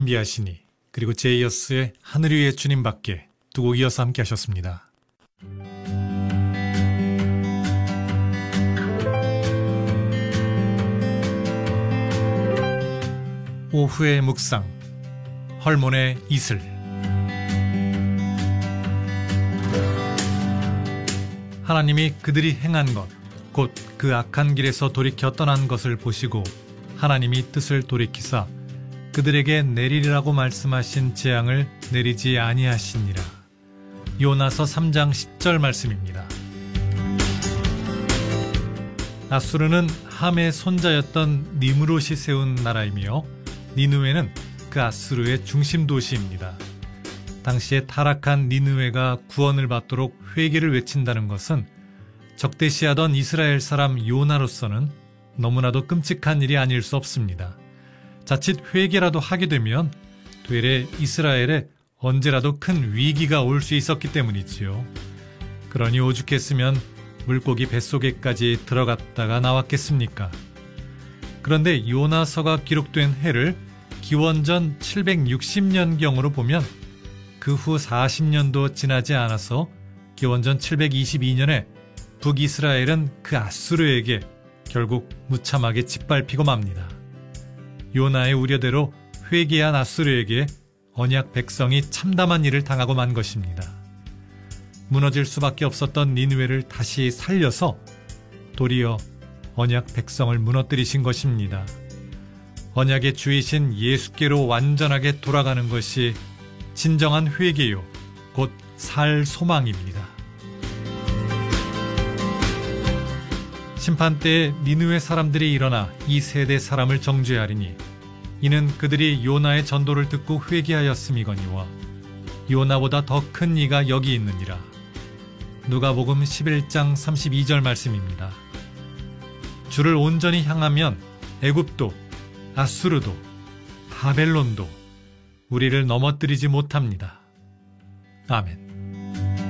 준비하시니 그리고 제이어스의 하늘 위의 주님밖에 두 곡 이어서 함께 하셨습니다. 오후의 묵상 헐몬의 이슬. 하나님이 그들이 행한 것, 곧 그 악한 길에서 돌이켜 떠난 것을 보시고 하나님이 뜻을 돌이키사 그들에게 내리리라고 말씀하신 재앙을 내리지 아니하시니라. 요나서 3장 10절 말씀입니다. 아수르는 함의 손자였던 니므롯이 세운 나라이며 니느웨는 그 아수르의 중심 도시입니다. 당시에 타락한 니느웨가 구원을 받도록 회개를 외친다는 것은 적대시하던 이스라엘 사람 요나로서는 너무나도 끔찍한 일이 아닐 수 없습니다. 자칫 회개라도 하게 되면 되레 이스라엘에 언제라도 큰 위기가 올 수 있었기 때문이지요. 그러니 오죽했으면 물고기 뱃속에까지 들어갔다가 나왔겠습니까? 그런데 요나서가 기록된 해를 기원전 760년경으로 보면 그 후 40년도 지나지 않아서 기원전 722년에 북이스라엘은 그 아수르에게 결국 무참하게 짓밟히고 맙니다. 요나의 우려대로 회개한 아수르에게 언약 백성이 참담한 일을 당하고 만 것입니다. 무너질 수밖에 없었던 니느웨를 다시 살려서 도리어 언약 백성을 무너뜨리신 것입니다. 언약의 주이신 예수께로 완전하게 돌아가는 것이 진정한 회개요, 곧 살 소망입니다. 심판때에 니느웨 사람들이 일어나 이 세대 사람을 정죄하리니 이는 그들이 요나의 전도를 듣고 회개하였음이거니와 요나보다 더 큰 이가 여기 있느니라. 누가복음 11장 32절 말씀입니다. 주를 온전히 향하면 애굽도 아수르도 바벨론도 우리를 넘어뜨리지 못합니다. 아멘.